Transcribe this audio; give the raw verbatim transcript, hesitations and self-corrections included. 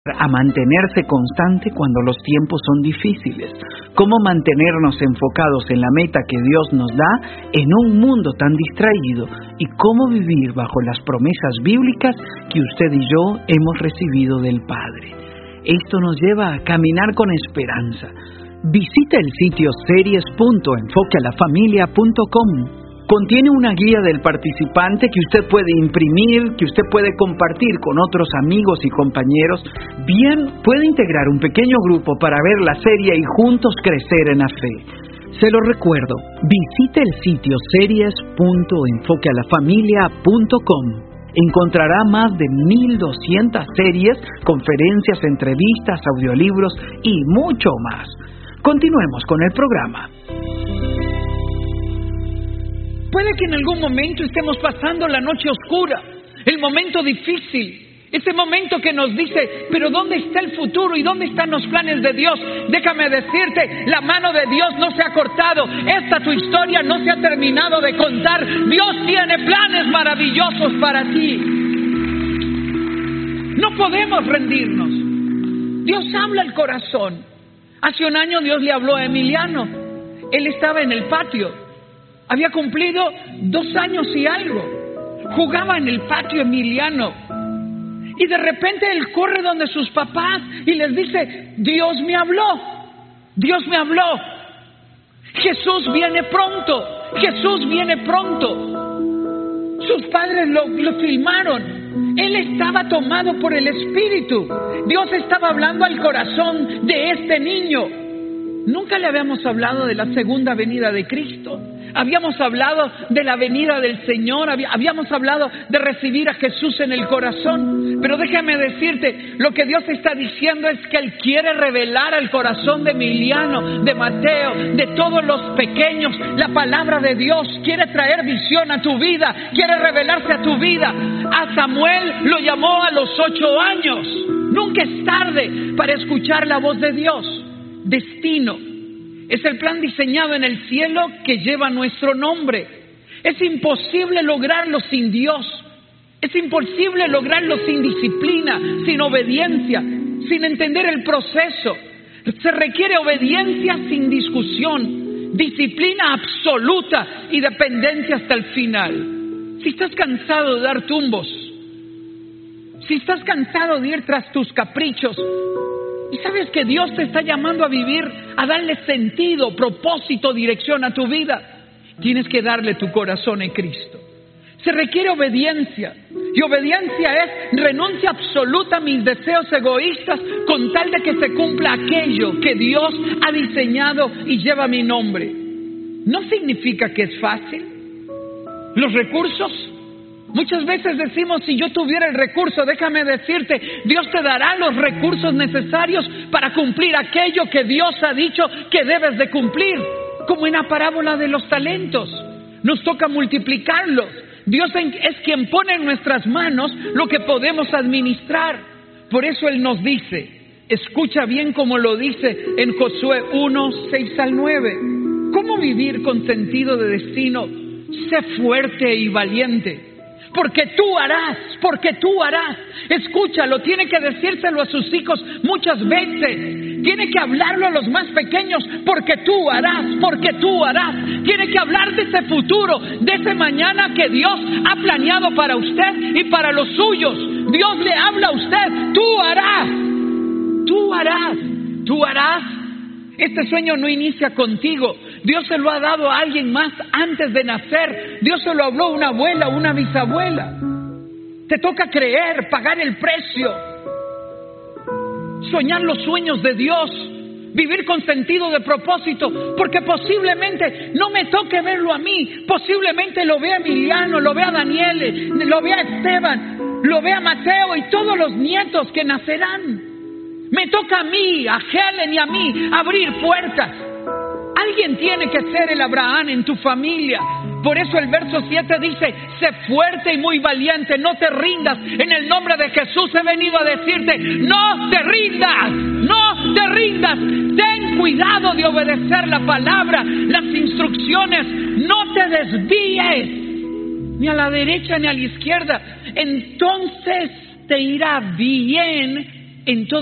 a mantenerse constante cuando los tiempos son difíciles, cómo mantenernos enfocados en la meta que Dios nos da en un mundo tan distraído y cómo vivir bajo las promesas bíblicas que usted y yo hemos recibido del Padre. Esto nos lleva a caminar con esperanza. Visita el sitio series punto enfoque a la familia punto com. Contiene una guía del participante que usted puede imprimir, que usted puede compartir con otros amigos y compañeros. Bien, puede integrar un pequeño grupo para ver la serie y juntos crecer en la fe. Se lo recuerdo, visite el sitio series punto enfoque a la familia punto com. Encontrará más de mil doscientas series, conferencias, entrevistas, audiolibros y mucho más. Continuemos con el programa. Puede que en algún momento estemos pasando la noche oscura, el momento difícil, ese momento que nos dice, pero ¿dónde está el futuro y dónde están los planes de Dios? Déjame decirte, la mano de Dios no se ha cortado, esta tu historia no se ha terminado de contar. Dios tiene planes maravillosos para ti. No podemos rendirnos. Dios habla al corazón. Hace un año Dios le habló a Emiliano. Él estaba en el patio. Había cumplido dos años y algo. Jugaba en el patio Emiliano. Y de repente él corre donde sus papás y les dice, Dios me habló. Dios me habló. Jesús viene pronto. Jesús viene pronto. Sus padres lo, lo filmaron. Él estaba tomado por el Espíritu. Dios estaba hablando al corazón de este niño. Nunca le habíamos hablado de la segunda venida de Cristo. Habíamos hablado de la venida del Señor, habíamos hablado de recibir a Jesús en el corazón. Pero déjame decirte, lo que Dios está diciendo es que Él quiere revelar al corazón de Emiliano, de Mateo, de todos los pequeños, la palabra de Dios. Quiere traer visión a tu vida, quiere revelarse a tu vida. A Samuel lo llamó a los ocho años. Nunca es tarde para escuchar la voz de Dios. Destino es el plan diseñado en el cielo que lleva nuestro nombre. Es imposible lograrlo sin Dios. Es imposible lograrlo sin disciplina, sin obediencia, sin entender el proceso. Se requiere obediencia sin discusión, disciplina absoluta y dependencia hasta el final. Si estás cansado de dar tumbos, si estás cansado de ir tras tus caprichos, y sabes que Dios te está llamando a vivir, a darle sentido, propósito, dirección a tu vida, tienes que darle tu corazón en Cristo. Se requiere obediencia. Y obediencia es renuncia absoluta a mis deseos egoístas con tal de que se cumpla aquello que Dios ha diseñado y lleva mi nombre. No significa que es fácil. Los recursos, muchas veces decimos, si yo tuviera el recurso, déjame decirte, Dios te dará los recursos necesarios para cumplir aquello que Dios ha dicho que debes de cumplir. Como en la parábola de los talentos, nos toca multiplicarlos. Dios es quien pone en nuestras manos lo que podemos administrar. Por eso Él nos dice, escucha bien como lo dice en Josué uno, seis al nueve. ¿Cómo vivir con sentido de destino? Sé fuerte y valiente. Porque tú harás, porque tú harás. Escúchalo, tiene que decírselo a sus hijos muchas veces. Tiene que hablarlo a los más pequeños, porque tú harás, porque tú harás. Tiene que hablar de ese futuro, de ese mañana que Dios ha planeado para usted y para los suyos. Dios le habla a usted, tú harás, tú harás, tú harás. Este sueño no inicia contigo. Dios se lo ha dado a alguien más antes de nacer. Dios se lo habló a una abuela, a una bisabuela. Te toca creer, pagar el precio, soñar los sueños de Dios, vivir con sentido de propósito, porque posiblemente no me toque verlo a mí, posiblemente lo vea Emiliano, lo vea Daniel, lo vea Esteban, lo vea Mateo y todos los nietos que nacerán. Me toca a mí, a Helen y a mí abrir puertas. Alguien tiene que ser el Abraham en tu familia. Por eso el verso siete dice, sé fuerte y muy valiente, no te rindas. En el nombre de Jesús he venido a decirte, no te rindas, no te rindas. Ten cuidado de obedecer la palabra, las instrucciones, no te desvíes, ni a la derecha ni a la izquierda. Entonces te irá bien en todo